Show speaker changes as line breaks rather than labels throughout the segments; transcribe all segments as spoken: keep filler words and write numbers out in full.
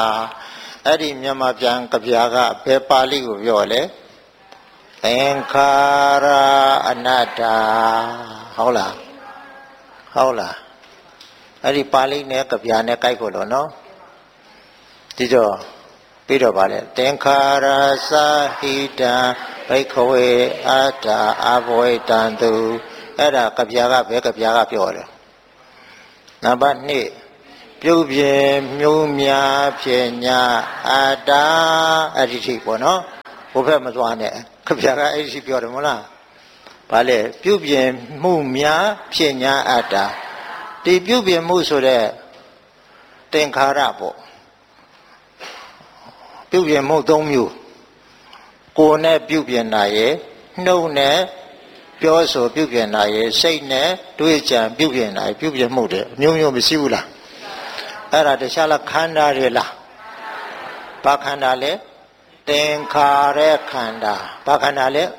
အဲ့ဒီမြန်မာပြန်ကဗျာကဘယ်ပါဠိကိုပြောလဲသင်္ခါရအနတ္တဟုတ်လားဟုတ်လားအဲ့ဒီပါဠိနဲ့ကဗျာနဲ့ကိုက်ဖို့လို့နော်ဒီတော့ပြီးတော့ဗါလဲသင်္ခါရသဟိတံဘိက္ခဝေအတ္တအဘဝေတံတုအဲ့ဒါကဗျာကဘယ်ကဗျာကပြောတယ်နံပါတ်နှစ်ပြုပြင်မျိုးများဖြစ်ညာအတ္တအဲ့ဒီထိပေါ့နော်ဘုဖက်မသွားနဲ့ကဗျာကအဲ့ဒီပြောတယ်မဟုတ်လားဗါလဲပြုပြင်မှုများဖြစ်ညာအတ္တဒီပြုပြင်မှုဆိုတဲ့သင်္ခါရပေါ့ပြုပြင်မှုသုံးမျိုးကိုယ်နဲ့ပြုပြင်တာရဲ့နှုတ်နဲ့ပြောဆိုပြုပြင်တာရဲ့စိတ်နဲ့တွေးကြံပြုပြင်တာပြုပြင်မှုတွေအမျိုးမျိုးမရှိဘူးလားအဲ့ဒါတခြားလားခန္ဓာတွေလားဘာခန္ဓာလဲသင်္ခါရခန္ဓာဘာခန္ဓာလဲ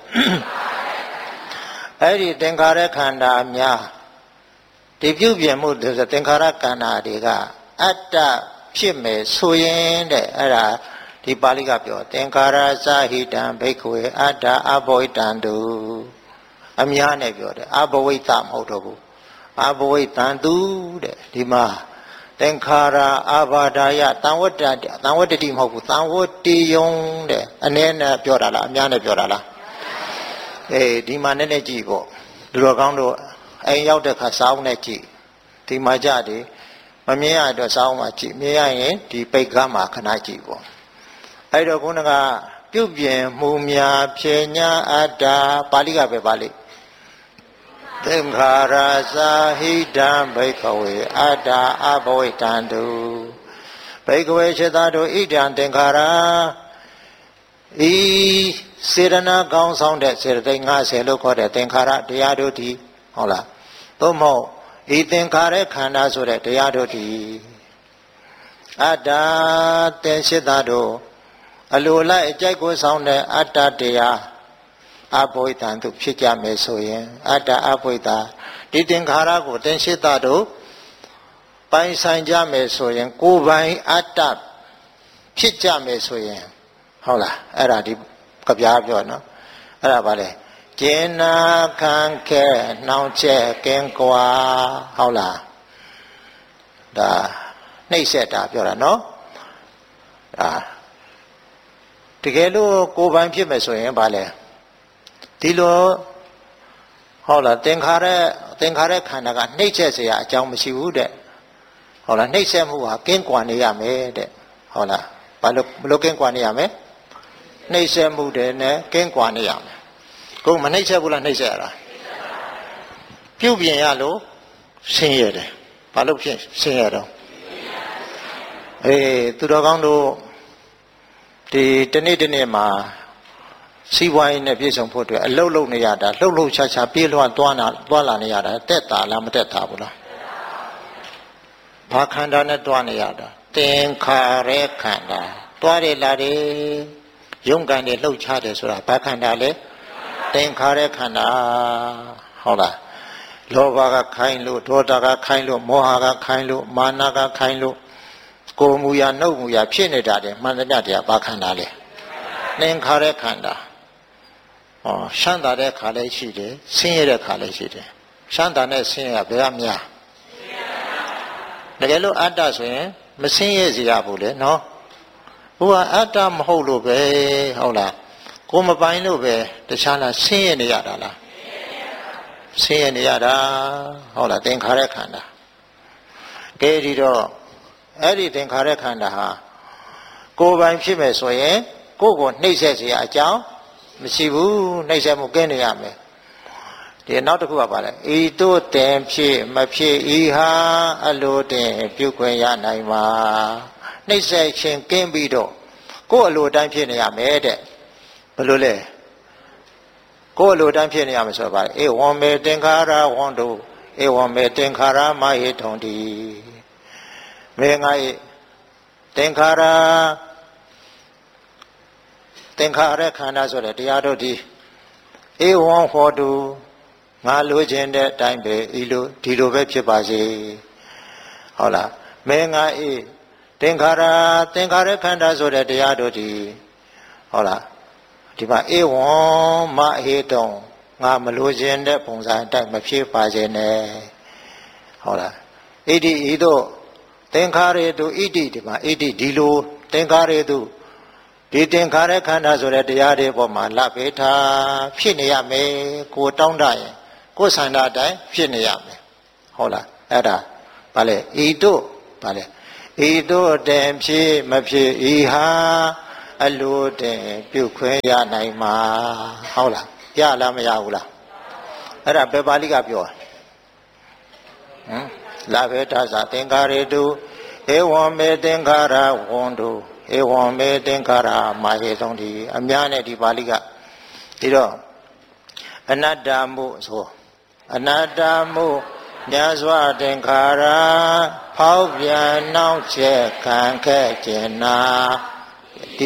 အဲ့ဒီသင်္ခါရခန္ဓာများဒီပြုပြင်မှုဆိုသင်္ခါရခန္ဓာတွေကအတ္တဖြစ်မယ်ဆိုရင်တဲ့အဲ့ဒါဒီပါဠိကပြောသင်္ခါရသဟိတံဘိက္ခဝေအတ္တအဘဝိတံတုအများနဲ့ပြောတယ်အဘဝိတမဟုတ်တော့ဘူးအဘဝိတံတုတဲ့ဒီမှာသင်္ခါရအာဘာဒာယသံဝတ္တသံဝတ္တတိမဟုတ်ဘူးသံဝတ္တိယုံတဲ့အနည်းနဲ့ပြောတာလားအများနဲ့ပြောတာလားအေးဒီမှာနည်းနည်းကြည့်ပေါ့လူတော်ကောင်းတို့အိမ်ရောက်တဲ့ခါစောင်းနဲ့ကြည့်ဒီမှာကြတယ်မမြင်ရတော့စောင်းမှာကြည့်မြင်ရရင်ဒီပိတ်ကားမှာခဏကြည့်ပေါ့အဲ့တော့ခုနကပြုပြင်မှုများဖြေညာအတ္တပါဠိကပဲပါဠိသင်္ခါရသဟိတံဘိက္ခဝေအတ္တအဘဝိတံတုဘိက္ခဝေစေတတို့ဣဒံသင်္ခါရဤစေရနာကောင်းဆောင်တဲ့စေတသိက်၅၀လို့ခေါ်တဲ့သင်္ခါရတရားတို့ဒီဟုတ်လားသို့မဟုတ်ဤသင်္ခါရခန္ဓာဆိုတဲ့တရားတို့ဒီအတ္တသင်္စေတတို့အလိုလိုက်အကြိုက်ကိုဆောင်တဲ့အတ္တတရားအဘဝိတံသူဖြစ်ကြမယ်ဆိုရင်အတ္တအဘဝိတဒီသင်္ခါရကိုသင်္စေတတို့ပိုင်ဆိုင်ကြမယ်ဆိုရင်ကိုယ်ပိုင်အတ္တဖြစ်ကြမယ်ဆိုရင်ဟုတ်လားအဲ့ဒါဒီကဗျာပြောနော်အဲ့ဒါဗါလဲကျင်နာခံခဲနှောင့်ချက်ကင်းကွာဟုတ်လားဒါနှိမ့်ဆက်တာပြောတာနော်ဒါတကယ်လို့ကိုယ်ပိုင်ဖြစ်မယ်ဆိုရင်ဗါလဲဒီလိုဟုတ်လားသင်္ခါရသင်္ခါရခန္ဓာကနှိမ့်ဆက်เสียအကြောင်းမရှိဘူးတဲ့ဟုတ်လားနှိမ့်ဆက်မှုဟာကင်းကွာနေရမယ်တဲ့ဟုတ်လားဘာလို့ဘလို့ကင်းကွာနေရမယ်နှိမ့်ဆက်မှုတဲ့နဲ့ကင်းကွာနေရမယ်ကိုယ်မနှိမ့်ဆက်ဘူးလားနှိမ့်ဆက်ရတာပြုတ်ပြင်ရလို့ဆင်းရဲတယ်ဘာလို့ဖြစ်ဆင်းရဲတော့အေးသူတော်ကောင်းတို့ဒီတနေ့တနေ့မှာစီးပွားရေးနဲ့ပြည့်စုံဖို့အတွက်အလုတ်လုတ်နေရတာလှုပ်လှုပ်ရှားရှားပြေးလွှမ်းသွားလာသွားလာနေရတာတက်တာလားမတက်တာဘူးလားဘာခန္ဓာနဲ့တွားနေရတာသင်္ခါရခန္ဓာတွားတယ်လာတယ်ရုံးကန်တယ်လှုပ်ရှားတယ်ဆိုတာဘာခန္ဓာလဲသင်္ခါရခန္ဓာဟုတ်လားလောဘကခိုင်းလို့ဒေါသကခိုင်းလို့မောဟကခိုင်းလို့မာနကခိုင်းလို့ကိုယ်မူရာနှုတ်မူရာဖြစ်နေတာတယ်မှန်တရားတရားဘာခန္ဓာလဲသင်္ခါရခန္ဓာဟောရှမ်းသာတဲ့ခါလည်းရှိတယ်ဆင်းရဲတဲ့ခါလည်းရှိတယ်ရှမ်းသာနဲ့ဆင်းရဲဘယ်ကများတကယ်လို့အတ္တဆိုရင်မဆင်းရဲစေရဘူးလေနော်ဟိုကအတ္တမဟုတ်လို့ပဲဟုတ်လားကိုမပိုင်လို့ပဲတခြားလားဆင်းရဲနေရတာလားဆင်းရဲနေရတာဟုတ်လားသင်္ခါရခန္ဓာကဲဒီတော့အဲ့ဒီသင်္ခါရခန္ဓာဟာကိုယ်ပိုင်ဖြစ်မယ်ဆိုရင်ကိုယ်ကိုနှိမ့်ဆက်เสียအကြောင်းမရှိဘူးနှိမ့်ဆက်မှုကင်းနေရမယ်ဒီနောက်တစ်ခုကပါလဲဤတို့တင်ဖြစ်မဖြစ်ဤဟာအလိုတင်ပြုခွင့်ရနိုင်မှာနှိမ့်ဆက်ခြင်းကင်းပြီးတော့ကိုယ်အလိုတိုင်းဖြစ်နေရမယ်တဲ့ဘယ်လိုလဲကိုယ်အလိုတိုင်းဖြစ်နေရမယ်ဆိုတော့ပါအေဝံမေသင်္ခါရဝန္တုဧဝံမေသင်္ခါရမဟိထုံတိမေငါဤသင်္ခါရသင်္ခါရခန္ဓာဆိုတဲ့တရားတို့ဒီဧဝံဟောတုငါလိုချင်တဲ့အတိုင်းပဲဤလိုဒီလိုပဲဖြစ်ပါစေဟုတ်လားမေငါဤသင်္ခါရသင်္ခါရခန္ဓာဆိုတဲ့တရားတို့ဒီဟုတ်လားဒီမှာဧဝံမဟေတုံငါမလို့ခြင်းတဲ့ပုံစံအတိုင်းမဖြစ်ပါစေနဲ့ဟုတ်လားဣတိဤသို့သင်္ခါရေတုဣတိဒီမှာဣတိဒီလိုသင်္ခါရေတုဒီသင်္ခါရခန္ဓာဆိုတဲ့တရားတွေပေါ်မှာလပေထားဖြစ်နေရမယ်ကိုတောင်းတရင်ကိုယ်ဆန္ဒအတိုင်းဖြစ်နေရမယ်ဟုတ်လားအဲ့ဒါဗာလေဤတို့ဗာလေဤတို့တင်ဖြစ်မဖြစ်ဤဟာအလိုတင်ပြုခွင့်ရနိုင်မှာဟုတ်လားရလားမရဘူးလားအဲ့ဒါဘယ်ပါဠိကပြောဟမ်လာဘေထာသသင်္ခါရေတုဧဝံမေသင်္ခါရဝန္တုဧဝံမေသင်္ခါရမဟေသုံးဒီအများနဲ့ဒီပါဠိကဒီတော့အနတ္တမှုဆိုအနတ္တမှုမြတ်စွာသင်္ခါရဖောက်ပြန်နှောင့်ချက်ခံခဲ့ခြင်းနာဒီ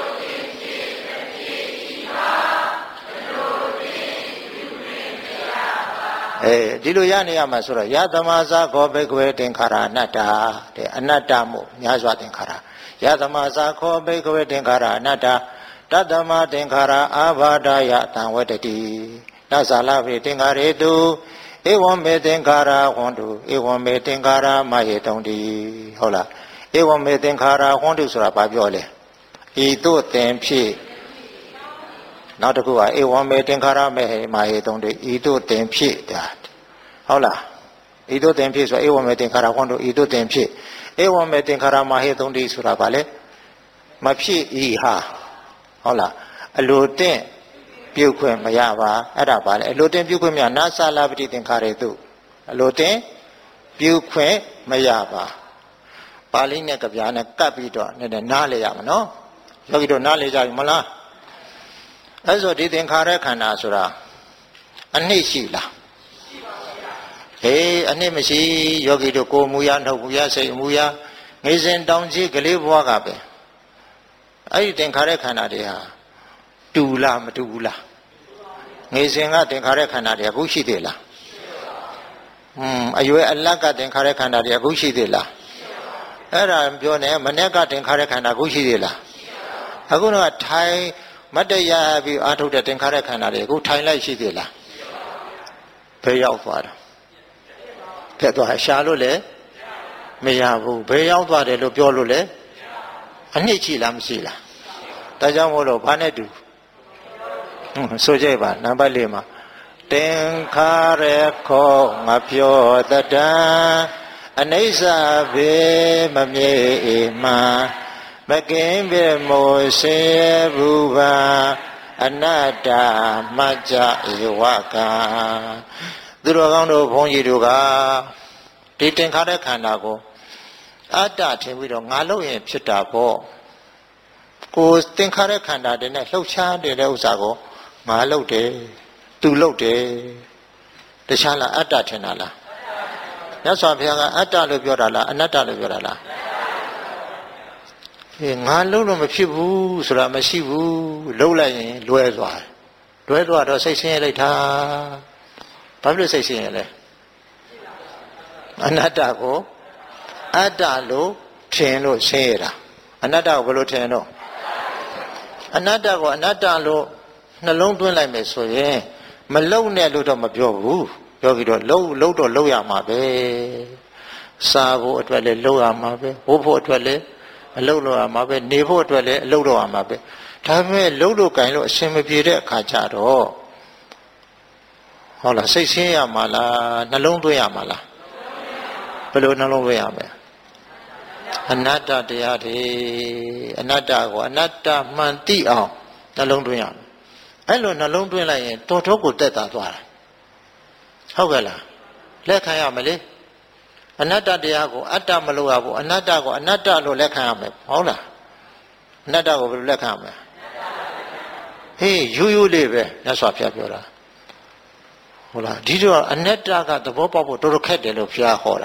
အဲဒီလိုရနေရမှာဆိုတော့ယသမဇာခောဘိကဝေသင်္ခါရအနတ္တတဲ့အနတ္တမှုများစွာသင်္ခါရယသမဇာခောဘိကဝေသင်္ခါရအနတ္တတတ္တမသင်္ခါရအာဘာဒယတံဝတ္တိသဇာလပိသင်္ခါရေတုဧဝံမေသင်္ခါရဟွန်တုဧဝံမေသင်္ခါရမဟေတုံတိဟုတ်လားဧဝံမေသင်္ခါရဟွန်တုဆိုတာဘာပြောလဲဤသို့သင်ဖြစ်နောက်တစ်ခုကဧဝံမေသင်္ခါရမေဟေမဟေတုံတိဤသို့သင်ဖြစ်တာဟုတ်လားဤသို့သင်ဖြစ်ဆိုဧဝံမေသင်္ခါရဟွန်တုဤသို့သင်ဖြစ်ဧဝံမေသင်္ခါရမဟေတုံတိဆိုတာဘာလဲမဖြစ်ဤဟာဟုတ်လားအလိုတင့်ပြုတ်ခွင့်မရပါအဲ့ဒါပါလေအလိုတင်ပြုတ်ခွင့်မရနာသလပတိသင်္ခါရေတုအလိုတင်ပြုတ်ခွင့်မရပါပါဠိနဲ့ကြပြားနဲ့ကပ်ပြီးတော့နည်းနည်းနားလေရမှာနော်ယောဂီတို့နားလေကြပြီမလားအဲ့ဆိုဒီသင်္ခါရခန္ဓာဆိုတာအနည်းရှိလားရှိပါဗျာဟေးအနည်းမရှိယောဂီတို့ကိုယ်မူရနှုတ်မူရစိတ်မူရငေစဉ်တောင်ကြီးကလေးဘွားကပဲအဲ့ဒီသင်္ခါရခန္ဓာတွေဟာတူလားမတူဘူးလားငေစဉ်ကသင်္ခါရခန္ဓာတွေအခုရှိသေးလားอืมအရွယ်အလတ်ကသင်္ခါရခန္ဓာတွေအခုရှိသေးလားအဲ့ဒါပြောနေမနေ့ကသင်္ခါရခန္ဓာအခုရှိသေးလားအခုတော့ထိုင်မတ္တရပြီးအာထုတ်တဲ့သင်္ခါရခန္ဓာတွေအခုထိုင်လိုက်ရှိသေးလားဘယ်ရောက်သွားတာဖက်သွားရှာလို့လေမရဘူးဘယ်ရောက်သွားတယ်လို့ပြောလို့လေအနှစ်ရှိလားမရှိလားဒါကြောင့်မို့လို့ဘာနဲ့တူဆိုကြပါနံပါတ်လေးမှာသင်္ခါရခောငါပြောတတံအနိစ္စဘေမမြေမှမကင်းပေမို့စေဘူးပါအနတ္တမัจจဧဝကသူတော်ကောင်းတို့ဘုန်းကြီးတို့ကဒီသင်္ခါရခန္ဓာကိုအတ္တထင်ပြီးတော့ငါလို့ရင်ဖြစ်တာပေါ့ကိုသင်္ခါရခန္ဓာတွေနဲ့လှုပ်ရှားနေတဲ့ဥစ္စာကိုငါလှုပ်တယ်သူလှုပ်တယ်တခြားလားအတ္တထင်တာလားမြတ်စွာဘုရားကအတ္တလို့ပြောတာလားအနတ္တလို့ပြောတာလားဟေးငါလှုပ်လို့မဖြစ်ဘူးဆိုတာမရှိဘူးလှုပ်လိုက်ရင်လွဲသွားတယ်လွဲသွားတော့စိတ်ဆင်းရဲလိုက်တာဘာဖြစ်လို့စိတ်ဆင်းရဲလဲအနတ္တကိုအတ္တလို့ထင်လို့ဆင်းရဲတာအနတ္တကိုဘယ်လိုထင်တော့အနတ္တကိုအနတ္တလို့နှလုံးသွင်းလိုက်မယ်ဆိုရင်မလုံနဲ့လို့တော့မပြောဘူးပြောပြီးတော့လုံလုံတော့လုံရမှာပဲစားဖို့အတွက်လည်းလုံရမှာပဲဝတ်ဖို့အတွက်လည်းအလုံလို့ရမှာပဲနေဖို့အတွက်လည်းအလုံတော့ရမှာပဲဒါပေမဲ့လုံလို့ကင်လို့အရှင်မပြေတဲ့အခါကျတော့ဟုတ်လားစိတ်ဆင်းရမှာလားနှလုံးသွင်းရမှာလားဘယ်လိုနှလုံးသွင်းရမလဲအနတ္တတရားတွေအနတ္တကိုအနတ္တမှန်သိအောင်နှလုံးသွင်းရမယ်အဲ့လိုနှလုံးသွင်းလိုက်ရင်တော်တော်ကိုတက်တာသွားတာဟုတ်ကဲ့လားလက်ခံရမလဲအနတ္တတရားကိုအတ္တမလို့ရဘူးအနတ္တကိုအနတ္တလို့လက်ခံရမယ်ဟုတ်လားအနတ္တကိုဘယ်လိုလက်ခံရမလဲဟေးရိုးရိုးလေးပဲမြတ်စွာဘုရားပြောတာဟုတ်လားဒီတော့အနတ္တကသဘောပေါက်ဖို့တော်တော်ခက်တယ်လို့ဘုရားဟောတာ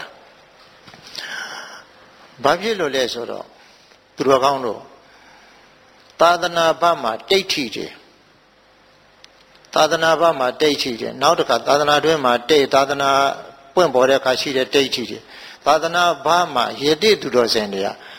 ဘာဖြစ်လို့လဲဆိုတော့သူတော်ကောင်းတို့သာသနာ့ဘက်မှာတိဋ္ဌိတယ်သာသနာ့ဘက်မှာတိဋ္ဌိတယ်နောက်တစ်ခါသာသနာတွင်းမှာတိတ်သာသနာပွင့်ပေါ်တဲ့အခါရှိတဲ့တိဋ္ဌိတယ်သာသနာ့ဘက်မှာယတိသူတော်စင်တွေက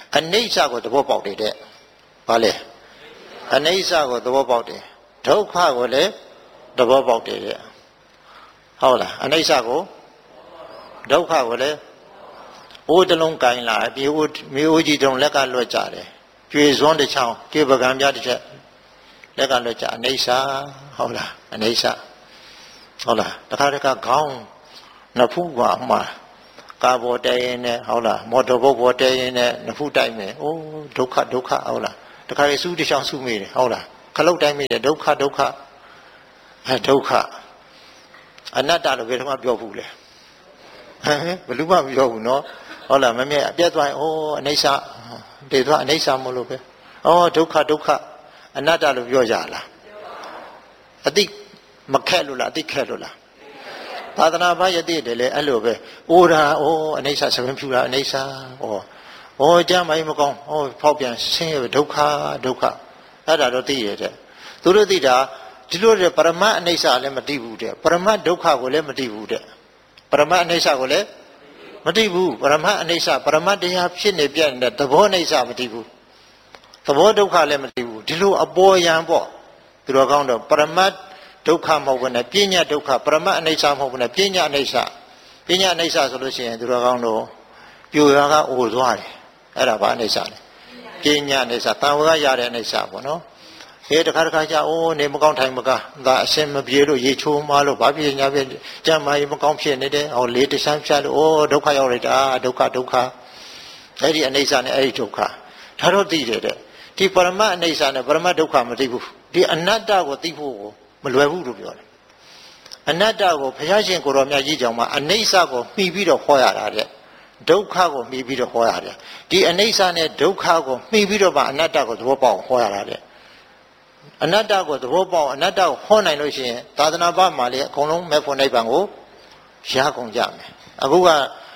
အနိစ္စကိုသဘောပေါက်တယ်တဲ့ဘာလဲအနိစ္စကိုသဘောပေါက်တယ်ဒုက္ခကိုလည်းသဘောပေါက်တယ်တဲ့ဟုတ်လားအနိစ္စကိုဒုက္ခကိုလည်းအိုးတလုံးကင်လာပြေအိုးမျိုးကြီးတုံးလက်ကလွတ်ကြတယ်ကျွေစွန်းတစ်ချောင်းကျွေပကံပြတစ်ချက်လက်ကလွတ်ကြအနိစ္စဟုတ်လားအနိစ္စဟုတ်လားတခါတခါခေါင်းနဖူးပါမှာကာဘောတဲရင်နဲ့ဟုတ်လားမော်တော်ဘုတ်ဘောတဲရင်နဲ့နဖူးတိုက်မယ်အိုးဒုက္ခဒုက္ခဟုတ်လားတခါလေစူးတစ်ချောင်းစူးမိတယ်ဟုတ်လားခလုတ်တိုင်းမိတယ်ဒုက္ခဒုက္ခအဲဒုက္ခအနတ္တလို့ဘယ်တော့မှပြောဘူးလေဟမ်ဘယ်လိုမှမပြောဘူးနော်ဟုတ်လားမမြဲအပြတ်သွားရင်အိုးအနိစ္စတေသွားအနိစ္စမလို့ပဲဩဒုက္ခဒုက္ခအနတ္တလို့ပြောကြလားအတိမခက်လို့လားအတိခက်လို့လားသာသနာ့ဘာယတိတယ်လေအဲ့လိုပဲအိုးတာအိုးအနိစ္စသဘင်ဖြူတာအနိစ္စဩဩကြမ်းမိုင်းမကောင်းဩဖောက်ပြန်ဆင်းရဲဒုက္ခဒုက္ခအဲ့ဒါတော့သိရတဲ့သူတို့သိတာဒီလိုတဲ့ပရမတ်အနိစ္စလည်းမသိဘူးတဲ့ပရမတ်ဒုက္ခကိုလည်းမသိဘူးတဲ့ပရမတ်အနိစ္စကိုလည်းမသိဘူးပရမတ်အနိစ္စပရမတ်တရားဖြစ်နေပြတဲ့သဘောအနိစ္စမသိဘူးသဘောဒုက္ခလည်းမသိဘူးဒီလိုအပေါ်ယံပေါ့သူတော်ကောင်းတော့ပရမတ်ဒုက္ခမဟုတ်ဘူးနဲ့ပညာဒုက္ခပရမတ်အနိစ္စမဟုတ်ဘူးနဲ့ပညာအနိစ္စပညာအနိစ္စဆိုလို့ရှိရင်သူတော်ကောင်းတော့ပြိုရကအိုသွားတယ်အဲ့ဒါဘာအနိစ္စလဲပညာအနိစ္စတန်ဝရရတဲ့အနိစ္စပေါ့နော်ဟဲ့တခါတခါကြာအိုးနေမကောင်းထိုင်မကားဒါအရှင်မပြေလို့ရေချိုးမလို့ဘာဖြစ်ညာဖြစ်ကြမ်းမာရေမကောင်းဖြစ်နေတယ်ဟောလေတဆန်းဖြတ်လို့အိုးဒုက္ခရောက်လိုက်တာဒုက္ခဒုက္ခအဲ့ဒီအနိစ္စနဲ့အဲ့ဒီဒုက္ခဒါတော့သိတယ်တဲ့ဒီပရမတ်အနိစ္စနဲ့ပရမတ်ဒုက္ခမသိဘူးဒီအနတ္တကိုသိဖို့ကိုမလွယ်ဘူးလို့ပြောတယ်အနတ္တကိုဘုရားရှင်ကိုရောမြတ်ကြီးကြောင့်မှအနိစ္စကိုမှီပြီးတော့ဟောရတာတဲ့ဒုက္ခကိုမှီပြီးတော့ဟောရတယ်ဒီအနိစ္စနဲ့ဒုက္ခကိုမှီပြီးတော့မှအနတ္တကိုသဘောပေါက်ဟောရတာတဲ့အနတ္တကိုသဘောပေါက်အနတ္တကိုဟောနိုင်လို့ရှိရင်သာသနာ့ဘာမှာလေအကုန်လုံးမဲ့ဖို့နိဗ္ဗာန်ကိုရကုန်ကြမယ်အခုက